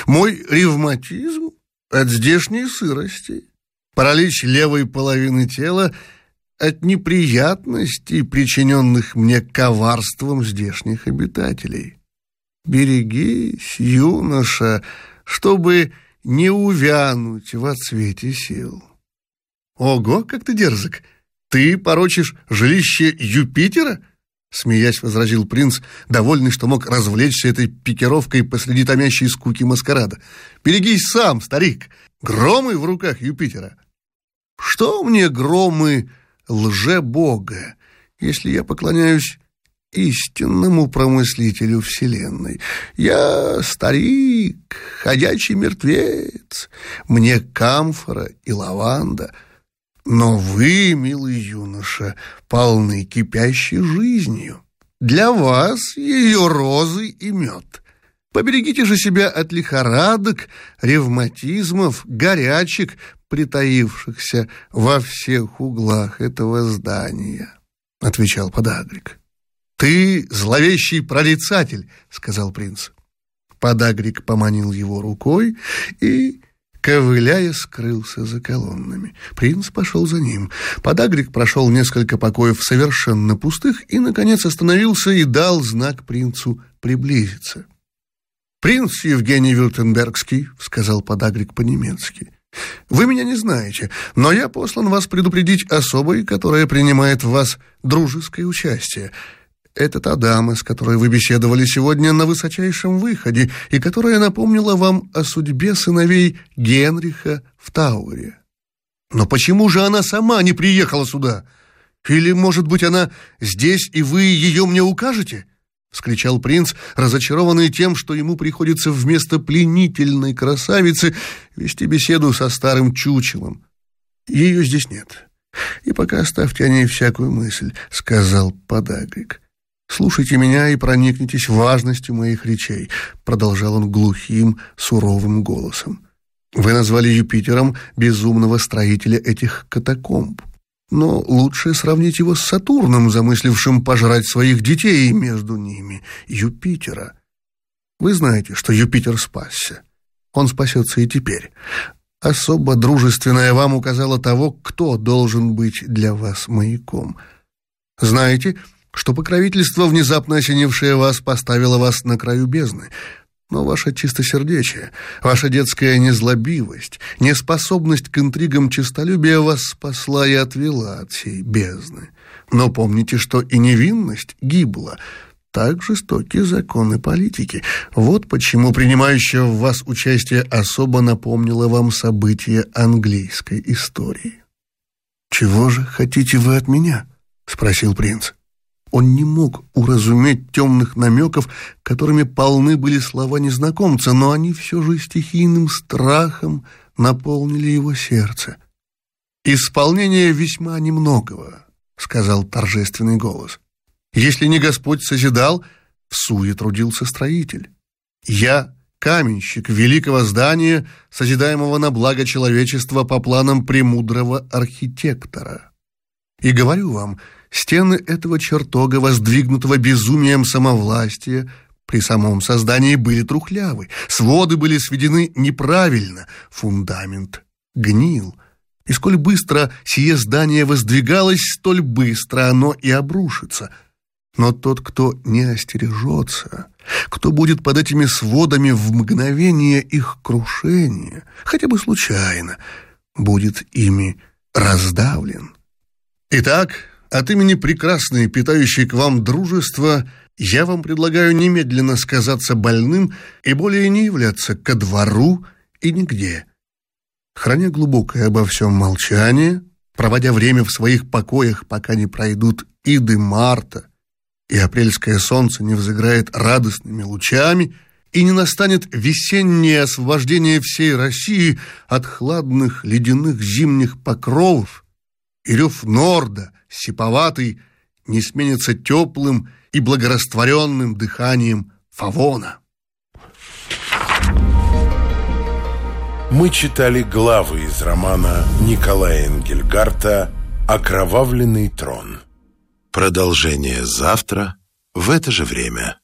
Мой ревматизм от здешней сырости, паралич левой половины тела от неприятностей, причиненных мне коварством здешних обитателей. Берегись, юноша, чтобы не увянуть в отсвете сил. Ого, как ты дерзок! Ты порочишь жилище Юпитера? Смеясь, возразил принц, довольный, что мог развлечься этой пикировкой посреди томящей скуки маскарада. Берегись сам, старик! Громы в руках Юпитера. Что мне громы лже-бога, если я поклоняюсь истинному промыслителю вселенной? Я старик, ходячий мертвец, мне камфора и лаванда. Но вы, милый юноша, полны кипящей жизнью. Для вас ее розы и мед. Поберегите же себя от лихорадок, ревматизмов, горячек, притаившихся во всех углах этого здания, — отвечал подагрик. «Ты зловещий прорицатель», — сказал принц. Подагрик поманил его рукой и, ковыляя, скрылся за колоннами. Принц пошел за ним. Подагрик прошел несколько покоев совершенно пустых и, наконец, остановился и дал знак принцу приблизиться. «Принц Евгений Вюртембергский», — сказал подагрик по-немецки, — «вы меня не знаете, но я послан вас предупредить особой, которая принимает в вас дружеское участие. Это та дама, с которой вы беседовали сегодня на высочайшем выходе и которая напомнила вам о судьбе сыновей Генриха в Тауэре. Но почему же она сама не приехала сюда? Или, может быть, она здесь, и вы ее мне укажете?» — вскричал принц, разочарованный тем, что ему приходится вместо пленительной красавицы вести беседу со старым чучелом. «Ее здесь нет. И пока оставьте о ней всякую мысль», — сказал подагрик. «Слушайте меня и проникнитесь важностью моих речей», — продолжал он глухим, суровым голосом. «Вы назвали Юпитером безумного строителя этих катакомб. Но лучше сравнить его с Сатурном, замыслившим пожрать своих детей, и между ними Юпитера. Вы знаете, что Юпитер спасся. Он спасется и теперь. Особо дружественная вам указала того, кто должен быть для вас маяком. Знаете, что покровительство, внезапно осенившее вас, поставило вас на краю бездны. Но ваше чистосердечие, ваша детская незлобивость, неспособность к интригам честолюбия вас спасла и отвела от сей бездны. Но помните, что и невинность гибла. Так жестоки законы политики. Вот почему принимающая в вас участие особо напомнила вам события английской истории. «Чего же хотите вы от меня?» — спросил принц. Он не мог уразуметь темных намеков, которыми полны были слова незнакомца, но они все же стихийным страхом наполнили его сердце. «Исполнение весьма немногого», — сказал торжественный голос. «Если не Господь созидал, всуе трудился строитель. Я каменщик великого здания, созидаемого на благо человечества по планам премудрого архитектора. И говорю вам, стены этого чертога, воздвигнутого безумием самовластия, при самом создании были трухлявы, своды были сведены неправильно, фундамент гнил. И сколь быстро сие здание воздвигалось, столь быстро оно и обрушится. Но тот, кто не остережется, кто будет под этими сводами в мгновение их крушения, хотя бы случайно, будет ими раздавлен. Итак, от имени прекрасной, питающей к вам дружества, я вам предлагаю немедленно сказаться больным и более не являться ко двору и нигде. Храня глубокое обо всем молчание, проводя время в своих покоях, пока не пройдут иды марта, и апрельское солнце не взыграет радостными лучами, и не настанет весеннее освобождение всей России от хладных ледяных зимних покровов, и рев норда, сиповатый, не сменится теплым и благорастворенным дыханием фавона. Мы читали главы из романа Николая Энгельгарта «Окровавленный трон». Продолжение завтра в это же время.